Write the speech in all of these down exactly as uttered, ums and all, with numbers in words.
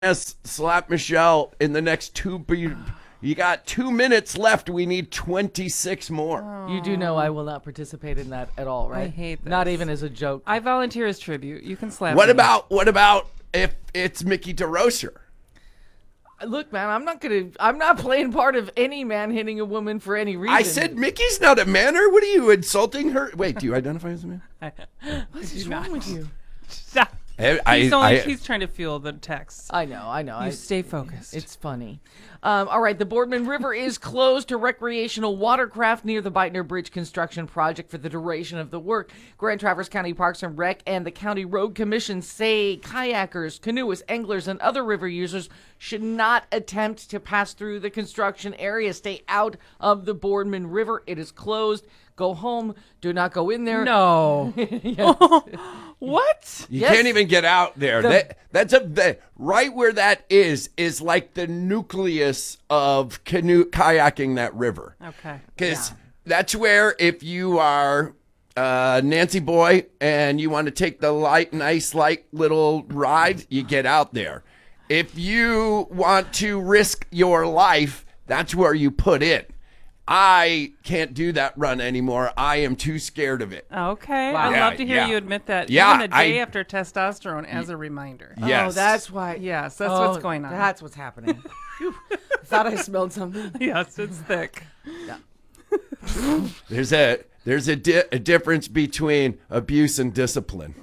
Yes, slap Michelle in the next two. Be- you got two minutes left. We need twenty-six more. You do know I will not participate in that at all, right? I hate Not this. even as a joke. I volunteer as tribute. You can slap What me. about what about if it's Mickey DeRocher? Look, man, I'm not gonna. I'm not playing part of any man hitting a woman for any reason. I said Mickey's not a manner. What are you insulting her? Wait, do you identify as a man? what is wrong with you? Stop. I, I, He's, only, I- he's trying to fuel the text. I know, I know. You I, stay focused. It's funny. Um, all right, the Boardman River is closed to recreational watercraft near the Beitner Bridge construction project for the duration of the work. Grand Traverse County Parks and Rec and the County Road Commission say kayakers, canoeists, anglers, and other river users should not attempt to pass through the construction area. Stay out of the Boardman River. It is closed. Go home. Do not go in there. No. What? you Yes. can't even get out there. The- that, that's a that, right where that is is like the nucleus of canoe kayaking that river. Okay. Because that's where if you are uh, Nancy Boy and you want to take the light, nice, light little ride, you get out there. If you want to risk your life, that's where you put in. I can't do that run anymore. I am too scared of it. Okay. Wow. I'd Yeah, love to hear yeah. you admit that. Yeah, Even a day I- after testosterone as a reminder. Yes. Oh, that's why. Yes, that's Oh, what's going on. That's what's happening. Phew. I thought I smelled something. Yes, it's thick. There's a there's a, di- a difference between abuse and discipline.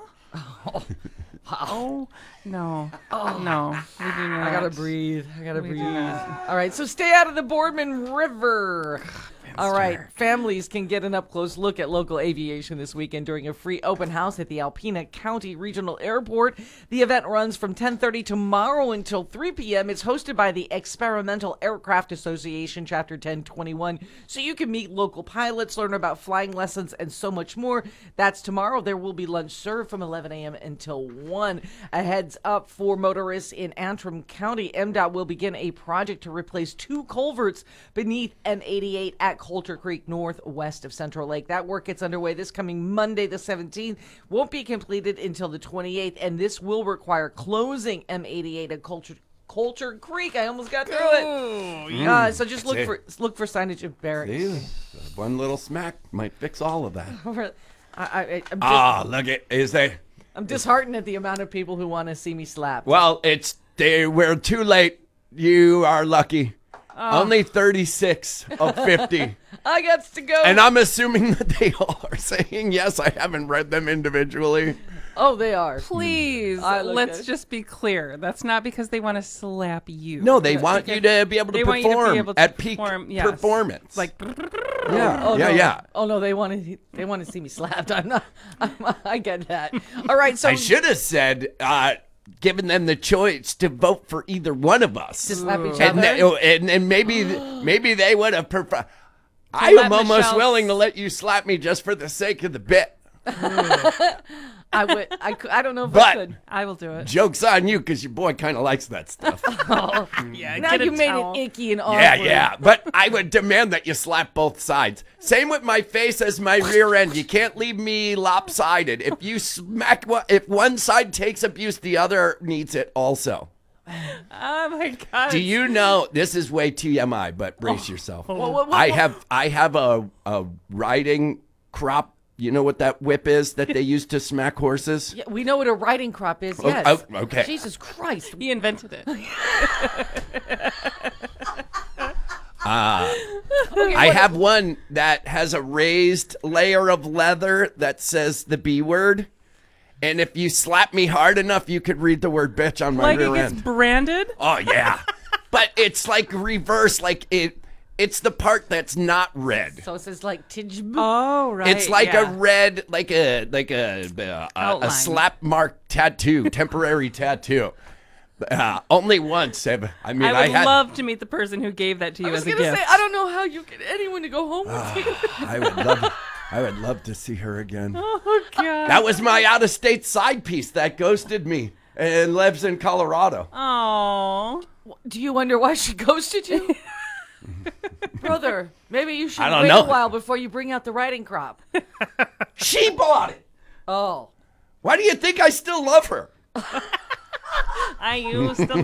Oh, no. Oh. No. We do not. I gotta breathe. I gotta We breathe. do not. All right, so stay out of the Boardman River. All right, families can get an up-close look at local aviation this weekend during a free open house at the Alpena County Regional Airport. The event runs from ten thirty tomorrow until three p.m. It's hosted by the Experimental Aircraft Association, Chapter ten twenty-one, so you can meet local pilots, learn about flying lessons, and so much more. That's tomorrow. There will be lunch served from eleven a.m. until one. A heads up for motorists in Antrim County. M DOT will begin a project to replace two culverts beneath M eighty-eight at Coulter Creek North, west of Central Lake. That work gets underway this coming Monday, the seventeenth. Won't be completed until the twenty-eighth, and this will require closing M eighty-eight at Coulter Coulter Creek. I almost got through it. Uh, so just look it. for look for signage of barracks. See, one little smack might fix all of that. I, I, I'm, dis- Ah, look at is they. I'm disheartened at the amount of people who want to see me slapped. Well, it's they. We're too late. You are lucky. Only thirty-six of fifty. I got to go. And I'm assuming that they all are saying yes. I haven't read them individually. oh, they are. Please, I look let's good. just be clear. That's not because they want to slap you. No, they want you to be able to They want you to be perform able to at peak perform, yes. performance. Like, yeah, Oh, yeah, no. yeah. Oh no, they want to. They want to see me slapped. I'm not. I'm, I get that. All right, so I should have said, uh, given them the choice to vote for either one of us. to slap each and, other. they- oh, and, and maybe maybe they would have preferred. I let am almost Michelle- willing to let you slap me just for the sake of the bit. I would. I could. I don't know if But- I could. I will do it. Joke's on you because your boy kind of likes that stuff. Yeah, Now get a you made towel. it icky and awkward. yeah, yeah. But I would demand that you slap both sides. Same with my face as my rear end. You can't leave me lopsided. If you smack, one- if one side takes abuse, the other needs it also. Oh my god. Do you know this is way T M I, but brace yourself. What- what- what- I have I have a a riding crop. You know what that whip is that they use to smack horses? Yeah, we know what a riding crop is. Oh, Yes. oh, okay. Jesus Christ. He invented it. I have one that has a raised layer of leather that says the B word. And if you slap me hard enough, you could read the word bitch on my Like it rear gets end. branded? Oh yeah. But it's like reverse, like it it's the part that's not red. So it says like Tidge. Oh, right. It's like yeah. a red, like a like a a, a, Outline. a slap mark tattoo, temporary tattoo. Uh, only once. Have, I mean, I I, would had. love to meet the person who gave that to you I was as a gonna gift. say I don't know how you get anyone to go home Ah. with you. I would love. I would love to see her again. Oh god. That was my out-of-state side piece that ghosted me and lives in Colorado. Oh. Do you wonder why she ghosted you? Brother, maybe you should I don't wait know. a while before you bring out the riding crop. She bought it. Oh. Why do you think I still love her? I used to